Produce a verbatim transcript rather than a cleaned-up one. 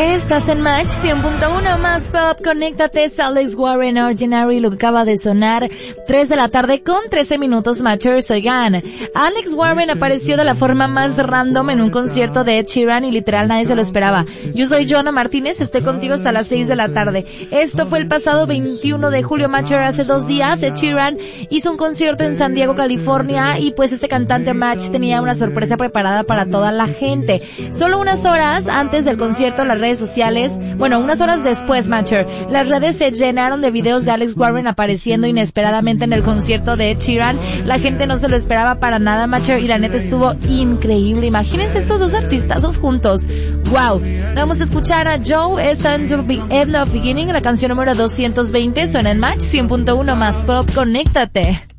Estás en Match cien punto uno más pop, conéctate, es Alex Warren, Ordinary, lo que acaba de sonar, tres de la tarde con trece minutos, Matchers. Oigan, Alex Warren apareció de la forma más random en un concierto de Ed Sheeran y literal nadie se lo esperaba. Yo soy Joana Martínez, estoy contigo hasta las seis de la tarde. Esto fue el pasado veintiuno de julio, Matcher, hace dos días. Ed Sheeran hizo un concierto en San Diego, California, y pues este cantante Match tenía una sorpresa preparada para toda la gente. Solo unas horas antes del concierto, las redes sociales, bueno, unas horas después, Matcher, las redes se llenaron de videos de Alex Warren apareciendo inesperadamente en el concierto de Ed Sheeran. La gente no se lo esperaba para nada, Matcher, y la neta estuvo increíble. Imagínense estos dos artistazos juntos. Wow. Vamos a escuchar a Joe, es End of Beginning, la canción número doscientos veinte, suena en Match cien punto uno más pop, conéctate.